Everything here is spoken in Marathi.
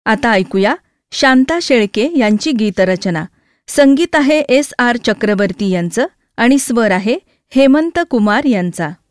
आता ऐकूया शांता शेळके यांची गीतरचना. संगीत आहे S.R. चक्रवर्ती यांचं आणि स्वर आहे हेमंत कुमार यांचा.